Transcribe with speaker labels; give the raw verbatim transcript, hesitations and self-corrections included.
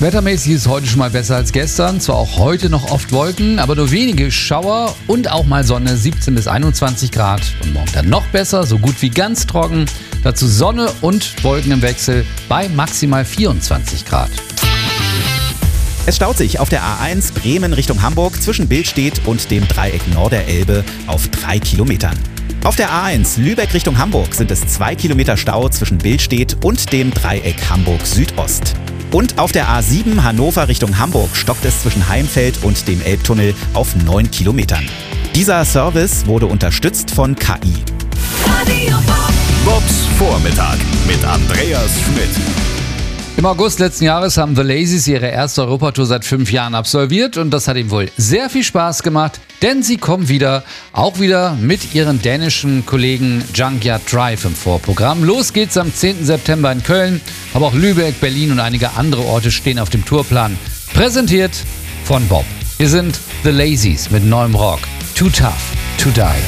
Speaker 1: Wettermäßig ist heute schon mal besser als gestern. Zwar auch heute noch oft Wolken, aber nur wenige Schauer und auch mal Sonne, siebzehn bis einundzwanzig Grad. Und morgen dann noch besser, so gut wie ganz trocken. Dazu Sonne und Wolken im Wechsel bei maximal vierundzwanzig Grad.
Speaker 2: Es staut sich auf der A eins Bremen Richtung Hamburg zwischen Billstedt und dem Dreieck Norderelbe auf drei Kilometern. Auf der A eins Lübeck Richtung Hamburg sind es zwei Kilometer Stau zwischen Billstedt und dem Dreieck Hamburg Südost. Und auf der A sieben Hannover Richtung Hamburg stockt es zwischen Heimfeld und dem Elbtunnel auf neun Kilometern. Dieser Service wurde unterstützt von K I.
Speaker 3: Bobs Vormittag mit Andreas Schmidt.
Speaker 1: Im August letzten Jahres haben The Lazies ihre erste Europatour seit fünf Jahren absolviert und das hat ihnen wohl sehr viel Spaß gemacht, denn sie kommen wieder, auch wieder mit ihren dänischen Kollegen Junkyard Drive im Vorprogramm. Los geht's am zehnten September in Köln, aber auch Lübeck, Berlin und einige andere Orte stehen auf dem Tourplan. Präsentiert von Bob. Wir sind The Lazies mit neuem Rock. Too Tough to Die.